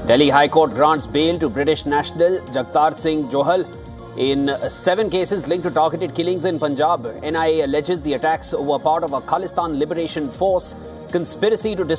Delhi High Court grants bail to British national Jagtar Singh Johal in 7 cases linked to targeted killings in Punjab. NIA alleges the attacks were part of a Khalistan Liberation Force conspiracy to